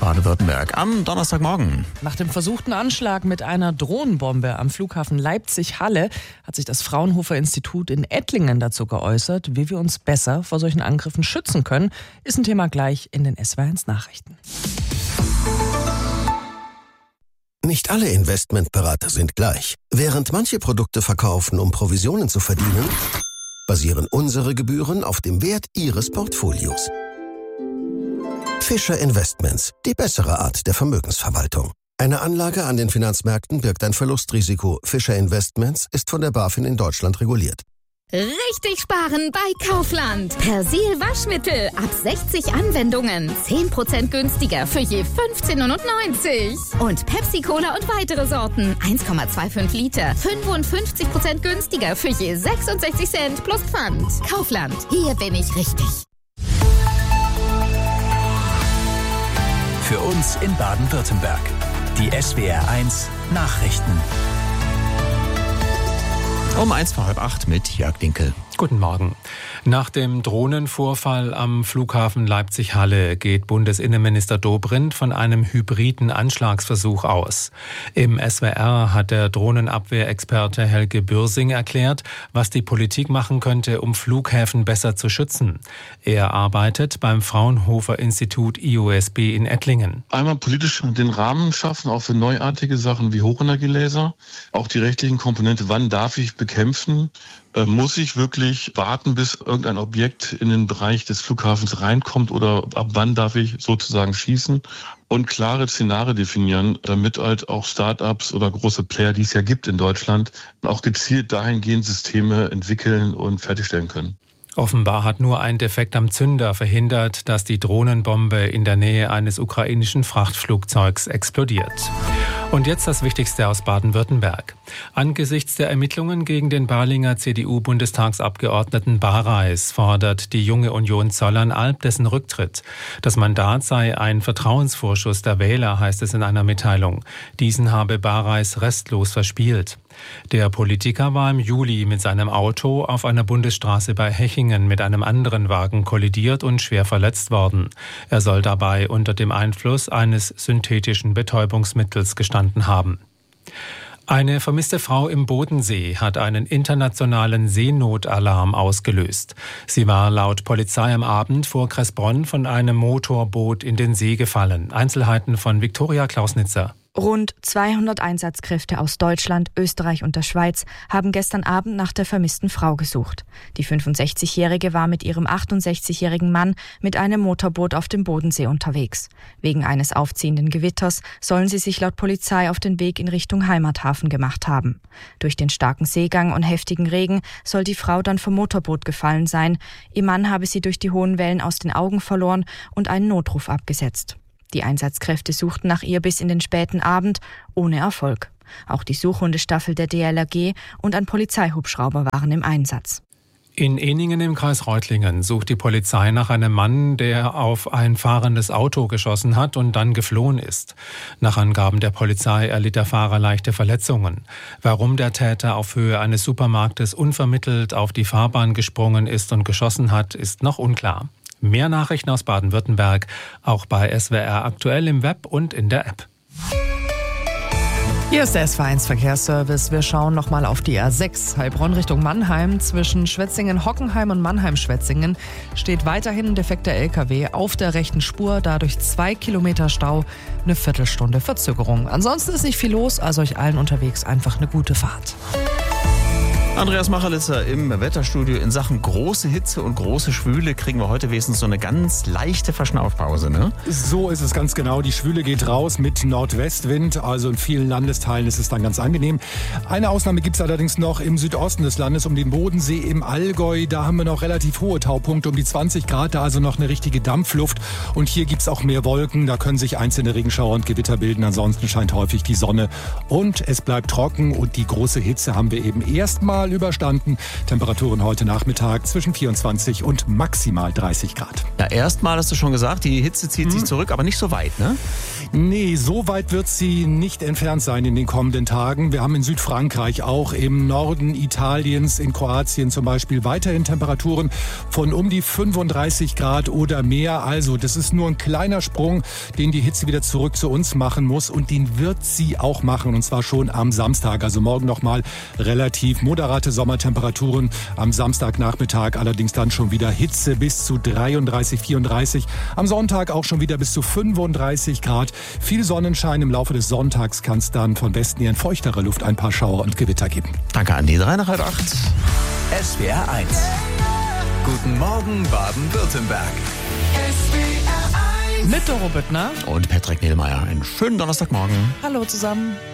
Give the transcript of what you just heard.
Baden-Württemberg am Donnerstagmorgen. Nach dem versuchten Anschlag mit einer Drohnenbombe am Flughafen Leipzig-Halle hat sich das Fraunhofer-Institut in Ettlingen dazu geäußert, wie wir uns besser vor solchen Angriffen schützen können. Ist ein Thema gleich in den SWR1 Nachrichten. Nicht alle Investmentberater sind gleich. Während manche Produkte verkaufen, um Provisionen zu verdienen, basieren unsere Gebühren auf dem Wert Ihres Portfolios. Fischer Investments, die bessere Art der Vermögensverwaltung. Eine Anlage an den Finanzmärkten birgt ein Verlustrisiko. Fischer Investments ist von der BaFin in Deutschland reguliert. Richtig sparen bei Kaufland. Persil Waschmittel ab 60 Anwendungen. 10% günstiger für je 15,99 €. Und Pepsi Cola und weitere Sorten. 1,25 Liter. 55% günstiger für je 66 Cent plus Pfand. Kaufland. Hier bin ich richtig. Für uns in Baden-Württemberg. Die SWR1 Nachrichten. Um 7:45 mit Jörg Dinkel. Guten Morgen. Nach dem Drohnenvorfall am Flughafen Leipzig-Halle geht Bundesinnenminister Dobrindt von einem hybriden Anschlagsversuch aus. Im SWR hat der Drohnenabwehrexperte Helge Bürsing erklärt, was die Politik machen könnte, um Flughäfen besser zu schützen. Er arbeitet beim Fraunhofer-Institut IOSB in Ettlingen. Einmal politisch den Rahmen schaffen, auch für neuartige Sachen wie Hochenergielaser. Auch die rechtlichen Komponente, wann darf ich bekämpfen? Muss ich wirklich warten, bis irgendein Objekt in den Bereich des Flughafens reinkommt oder ab wann darf ich sozusagen schießen? Und klare Szenarien definieren, damit halt auch Start-ups oder große Player, die es ja gibt in Deutschland, auch gezielt dahingehend Systeme entwickeln und fertigstellen können. Offenbar hat nur ein Defekt am Zünder verhindert, dass die Drohnenbombe in der Nähe eines ukrainischen Frachtflugzeugs explodiert. Und jetzt das Wichtigste aus Baden-Württemberg. Angesichts der Ermittlungen gegen den Balinger CDU-Bundestagsabgeordneten Bareis fordert die Junge Union Zollernalb dessen Rücktritt. Das Mandat sei ein Vertrauensvorschuss der Wähler, heißt es in einer Mitteilung. Diesen habe Bareis restlos verspielt. Der Politiker war im Juli mit seinem Auto auf einer Bundesstraße bei Hechingen mit einem anderen Wagen kollidiert und schwer verletzt worden. Er soll dabei unter dem Einfluss eines synthetischen Betäubungsmittels gestanden haben. Eine vermisste Frau im Bodensee hat einen internationalen Seenotalarm ausgelöst. Sie war laut Polizei am Abend vor Kressbronn von einem Motorboot in den See gefallen. Einzelheiten von Viktoria Klausnitzer. Rund 200 Einsatzkräfte aus Deutschland, Österreich und der Schweiz haben gestern Abend nach der vermissten Frau gesucht. Die 65-Jährige war mit ihrem 68-jährigen Mann mit einem Motorboot auf dem Bodensee unterwegs. Wegen eines aufziehenden Gewitters sollen sie sich laut Polizei auf den Weg in Richtung Heimathafen gemacht haben. Durch den starken Seegang und heftigen Regen soll die Frau dann vom Motorboot gefallen sein. Ihr Mann habe sie durch die hohen Wellen aus den Augen verloren und einen Notruf abgesetzt. Die Einsatzkräfte suchten nach ihr bis in den späten Abend, ohne Erfolg. Auch die Suchhundestaffel der DLRG und ein Polizeihubschrauber waren im Einsatz. In Ehningen im Kreis Reutlingen sucht die Polizei nach einem Mann, der auf ein fahrendes Auto geschossen hat und dann geflohen ist. Nach Angaben der Polizei erlitt der Fahrer leichte Verletzungen. Warum der Täter auf Höhe eines Supermarktes unvermittelt auf die Fahrbahn gesprungen ist und geschossen hat, ist noch unklar. Mehr Nachrichten aus Baden-Württemberg, auch bei SWR aktuell im Web und in der App. Hier ist der SWR1 Verkehrsservice. Wir schauen nochmal auf die A6 Heilbronn Richtung Mannheim. Zwischen Schwetzingen-Hockenheim und Mannheim-Schwetzingen steht weiterhin ein defekter LKW auf der rechten Spur. Dadurch 2 Kilometer Stau, eine Viertelstunde Verzögerung. Ansonsten ist nicht viel los, also euch allen unterwegs einfach eine gute Fahrt. Andreas Macherlitzer im Wetterstudio. In Sachen große Hitze und große Schwüle kriegen wir heute wenigstens so eine ganz leichte Verschnaufpause, ne? So ist es ganz genau. Die Schwüle geht raus mit Nordwestwind. Also in vielen Landesteilen ist es dann ganz angenehm. Eine Ausnahme gibt es allerdings noch im Südosten des Landes, um den Bodensee im Allgäu. Da haben wir noch relativ hohe Taupunkte, um die 20 Grad. Da also noch eine richtige Dampfluft. Und hier gibt es auch mehr Wolken. Da können sich einzelne Regenschauer und Gewitter bilden. Ansonsten scheint häufig die Sonne. Und es bleibt trocken. Und die große Hitze haben wir eben erstmal mal überstanden. Temperaturen heute Nachmittag zwischen 24 und maximal 30 Grad. Ja, erstmal hast du schon gesagt, die Hitze zieht sich zurück, aber nicht so weit, ne? Nee, so weit wird sie nicht entfernt sein in den kommenden Tagen. Wir haben in Südfrankreich, auch im Norden Italiens, in Kroatien zum Beispiel, weiterhin Temperaturen von um die 35 Grad oder mehr. Also das ist nur ein kleiner Sprung, den die Hitze wieder zurück zu uns machen muss. Und den wird sie auch machen, und zwar schon am Samstag. Also morgen nochmal relativ moderate Sommertemperaturen. Am Samstagnachmittag allerdings dann schon wieder Hitze bis zu 33, 34. Am Sonntag auch schon wieder bis zu 35 Grad. Viel Sonnenschein. Im Laufe des Sonntags kann es dann von Westen her in feuchtere Luft ein paar Schauer und Gewitter geben. Danke, Andi. 3 nach halb 8. SWR 1. Guten Morgen, Baden-Württemberg. Mit Doro Büttner Und Patrick Nielmeier. Einen schönen Donnerstagmorgen. Hallo zusammen.